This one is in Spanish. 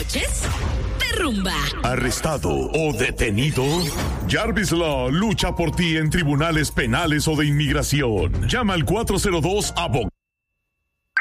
noches de rumba. ¿Arrestado o detenido? Jarvis Law lucha por ti en tribunales penales o de inmigración. Llama al 402 abogado.